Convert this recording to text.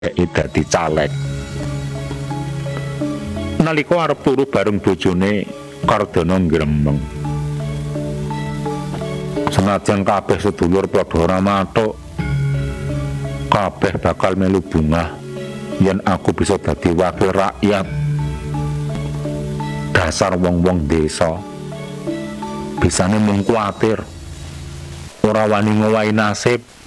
dadi caleg. Nalika arep turu bareng bojone, Kardana gremeng. Senajan kabeh sedulur padha ora mathuk, kabeh bakal melu bungah yen aku bisa dadi wakil rakyat. Dasar wong-wong desa bisane mung kuwatir, ora wani ngowahi nasib.